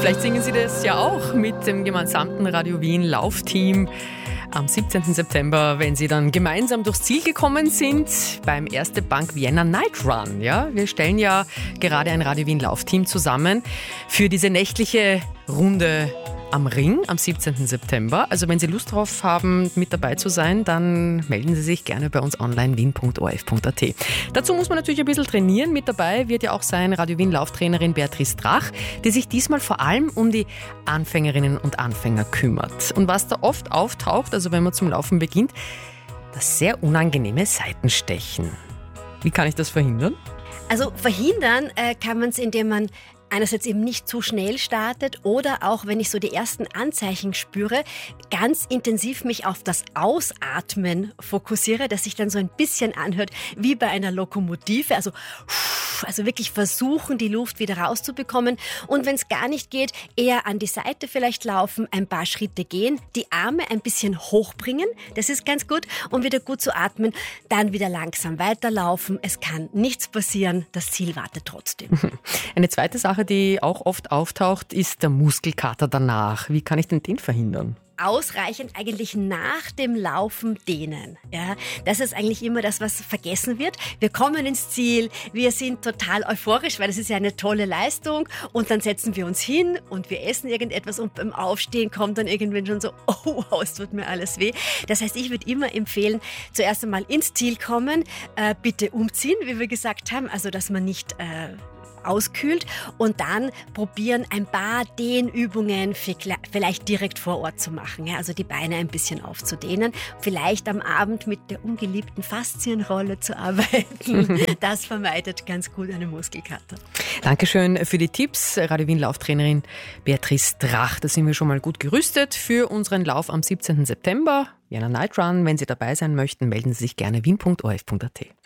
Vielleicht singen Sie das ja auch mit dem gesamten Radio Wien Laufteam am 17. September, wenn Sie dann gemeinsam durchs Ziel gekommen sind beim Erste Bank Vienna Night Run. Ja, wir stellen ja gerade ein Radio Wien Laufteam zusammen für diese nächtliche Runde am Ring am 17. September. Also wenn Sie Lust drauf haben, mit dabei zu sein, dann melden Sie sich gerne bei uns online wien.orf.at. Dazu muss man natürlich ein bisschen trainieren. Mit dabei wird ja auch sein Radio Wien Lauftrainerin Beatrice Drach, die sich diesmal vor allem um die Anfängerinnen und Anfänger kümmert. Und was da oft auftaucht, also wenn man zum Laufen beginnt, das sehr unangenehme Seitenstechen. Wie kann ich das verhindern? Also verhindern kann man es, indem man einerseits eben nicht zu schnell startet oder auch, wenn ich so die ersten Anzeichen spüre, ganz intensiv mich auf das Ausatmen fokussiere, dass sich dann so ein bisschen anhört wie bei einer Lokomotive, also wirklich versuchen, die Luft wieder rauszubekommen und wenn es gar nicht geht, eher an die Seite vielleicht laufen, ein paar Schritte gehen, die Arme ein bisschen hochbringen, das ist ganz gut, um wieder gut zu atmen, dann wieder langsam weiterlaufen, es kann nichts passieren, das Ziel wartet trotzdem. Eine zweite Sache, die auch oft auftaucht, ist der Muskelkater danach. Wie kann ich denn den verhindern? Ausreichend eigentlich nach dem Laufen dehnen. Ja, das ist eigentlich immer das, was vergessen wird. Wir kommen ins Ziel, wir sind total euphorisch, weil das ist ja eine tolle Leistung und dann setzen wir uns hin und wir essen irgendetwas und beim Aufstehen kommt dann irgendwann schon so, oh wow, es tut mir alles weh. Das heißt, ich würde immer empfehlen, zuerst einmal ins Ziel kommen, bitte umziehen, wie wir gesagt haben, also dass man nicht auskühlt und dann probieren, ein paar Dehnübungen vielleicht direkt vor Ort zu machen. Ja, also die Beine ein bisschen aufzudehnen. Vielleicht am Abend mit der ungeliebten Faszienrolle zu arbeiten. Das vermeidet ganz gut eine Muskelkater. Dankeschön für die Tipps. Radio Wien Lauftrainerin Beatrice Drach. Da sind wir schon mal gut gerüstet für unseren Lauf am 17. September. Vienna Night Run. Wenn Sie dabei sein möchten, melden Sie sich gerne wien.orf.at.